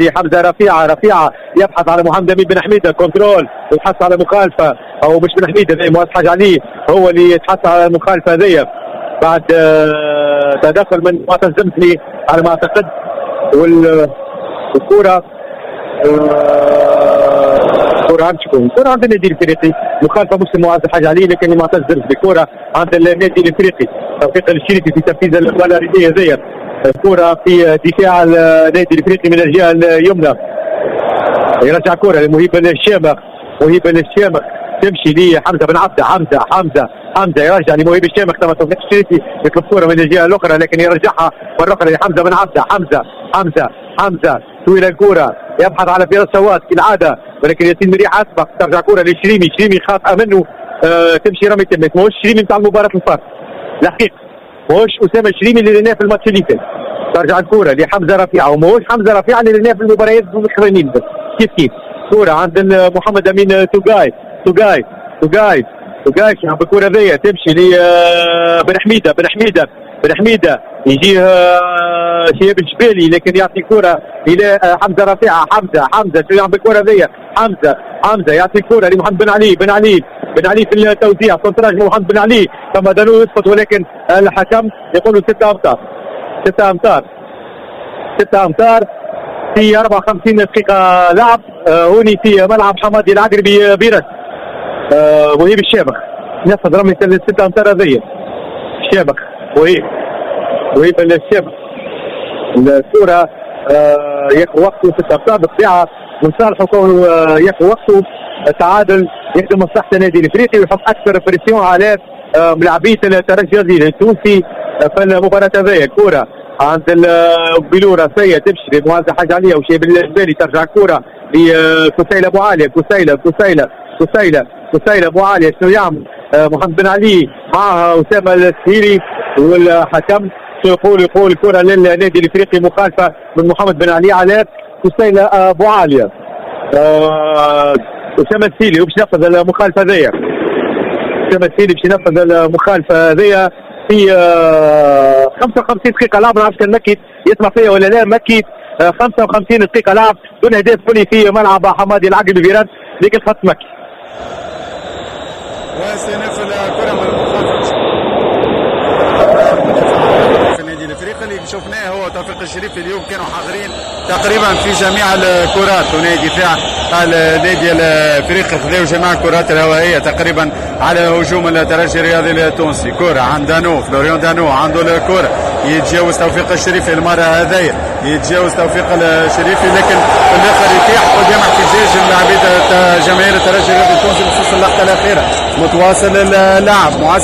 لحمزه رفيعه. رفيعه يبحث على محمد امين بن حميده، كنترول ويتحصل على مخالفه، او مش بن حميده زي معز حاج علي هو اللي يتحصل على المخالفه هذيا بعد تدخل من معتز زمزمي على ما اعتقد. والكره كرة عند النادي الافريقي، مخالفه مسلم معز حاج علي لكن معتز زمزمي. كرة عند النادي الافريقي، توفيق الشريفي في تنفيذ الاقواله الرديه هذيا. كرة في دفاع النادي الافريقي من الجهه اليمنى، يرجع كرة لمهيب الشامخ. مهيب الشامخ تمشي لحمزه بن عبده. حمزه يرجع لمهيب الشامخ. تم توفيق الشريفي يطلب كرة من الجهه الاخرى لكن يرجعها مره اخرى لحمزه بن عبده. حمزه طويل الكرة يبحث على فراس سواد كالعاده ولكن ياسين مريح اسبق. ترجع كرة للشريمي. شريمي خاطئه منه، تمشي رمي تمت. ماهوش الشريمي نتاع المباراه الفرق الحقيقه، ماهوش اسامه الشريمي اللي لقيناه في الماتش اللي فات. ترجع الكرة لحمزه رفيعه، وماهوش حمزه رفيعه اللي لقيناه في المباريات الاخرانيين كيف. كرة عند محمد امين توغاي بالكرة ذي تمشي لبن حميده. يجيه شهاب الجبالي لكن يعطي كرة الى حمزه رفيعه. حمزه شو يعمل بالكرة ذي؟ حمزه يعطي كرة لمحمد بن علي في التوزيع. كونتراج محمد بن علي، ثم دانو يسقط ولكن الحكم يقول 6 امتار في 54 دقيقة لعب هوني في ملعب حمادي العقربي بيرس. وهيب الشامخ نفذ رمية 6 امتار هذيا. الشامخ وهيب الشامخ. الكرة ياخذ وقته 6 امتار بالطبيعة من صالحه كونه ياخذ وقته. التعادل يخدم مصلحة النادي الافريقي ويحط اكثر بريسيون على ملاعبية الترجي التونسي في المباراة هذيا. كرة عند البلو راسية تمشي لمعز حاج علي وشيب الجبالي. ترجع كرة لكسيلة ابو عالية. كسيلة ابو عالية شنو يعمل؟ محمد بن علي معها اسامة السهيري والحكم يقول كرة للنادي الافريقي مخالفة من محمد بن علي على كسيلة ابو عالية. اسامة السهيري باش ينفذ المخالفة هذيا. في 55 دقيقة لعب. ما نعرفش كان مكي يسمع فيا ولا لا. مكي 55 دقيقة لعب دون اهداف كلي في ملعب حمادي العقربي بيران لكن خط مكي. وسينفذ الكرة من في النادي الافريقي اللي شفناه هو توفيق الشريف. اليوم كانوا حاضرين تقريبا في جميع الكرات. ونادي دفاع النادي الافريقي خذوا جميع الكرات الهوائيه تقريبا على هجوم الترجي الرياضي التونسي. كرة عند دانو، فلوريان دانو عنده الكرة يتجاوز توفيق الشريفي المره هذيا. لكن الاخر يتيح قدام احتجاج لاعبين جماهير الترجي الرياضي التونسي بخصوص اللقطه الاخيره. متواصل اللعب معز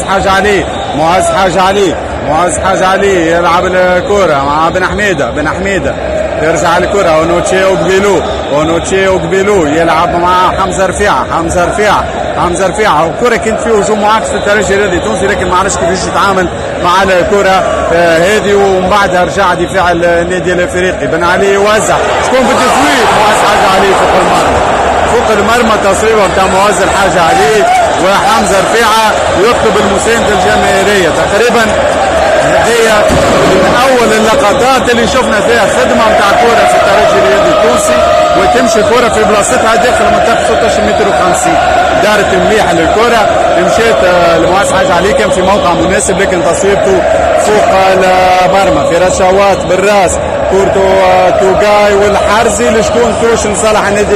حاج علي يلعب الكرة مع بن حميده. يرجع الكرة اونوتشي اوغبيلو يلعب مع حمزه رفيعه. الكرة كانت في هجوم معاكس للترجي الرياضي التونسي لكن ما عرفش كيفاش يتعامل مع الكرة هذه. ومن بعدها رجع دفاع النادي الافريقي. بن علي يوزع شكون بالتسويق؟ معز حاج علي فوق المرمى تصويبه بتاع معز الحاج علي وحمزه رفيعه يطلب المساندة الجماهيرية. تقريبا هي من اول اللقطات اللي شفنا فيها خدمه نتاع كوره في الترجي الرياضي التونسي وتمشي كوره في بلاصتها داخل منطقه 16 متر و50. دارت مليح للكوره مشيت لمعز حاج علي كان في موقع مناسب لكن تصويبته فوق المرمى. في رشاوات بالراس كورتو توغاي والحرزي لشكون توش لصالح النادي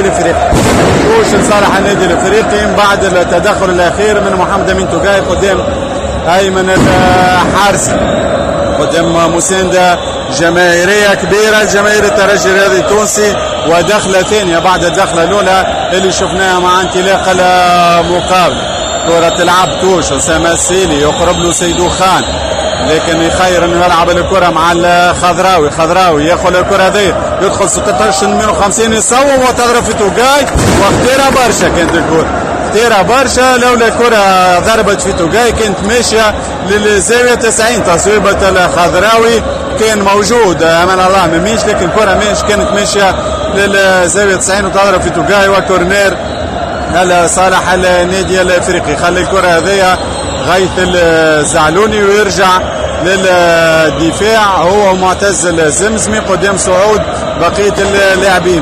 الافريقي من بعد التدخل الاخير من محمد امين توغاي قدام ايمن الحارسي قدام مساندة جماهيرية كبيرة جماهير الترجي الرياضي التونسي. ودخلة ثانية بعد الدخلة الأولى اللي شفناها مع انطلاق المقابلة. كرة تلعب توش أسامة السيلي يقرب له سيدو خان لكن يخير انه يلعب الكرة مع الخضراوي ياخذ الكرة هذه يدخل 16 من 50 يصوب وتضرب في توغاي واختيرها برشا. كانت الكرة اختيرها برشا لولا الكرة ضربت في توغاي كانت ماشية للزاوية 90. تصويبة الخضراوي كان موجود امان الله مميش لكن الكرة مش كانت ماشية للزاوية 90 وتضرب في توغاي وكورنير لصالح النادي الافريقي. خلي الكرة هذه غاية الزعلوني ويرجع للدفاع هو معتز الزمزمي قدام صعود بقية اللاعبين.